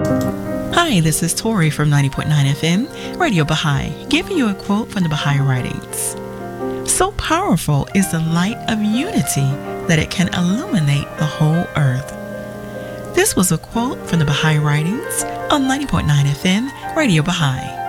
Hi, this is Tori from 90.9 FM, Radio Baha'i, giving you a quote from the Baha'i writings. So powerful is the light of unity that it can illuminate the whole earth. This was a quote from the Baha'i writings on 90.9 FM, Radio Baha'i.